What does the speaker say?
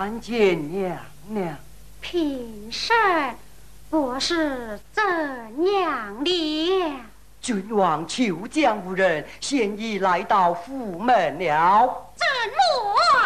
参见娘娘。 平身，不是怎样了？ 君王求将无人，现已来到府门了。 怎么？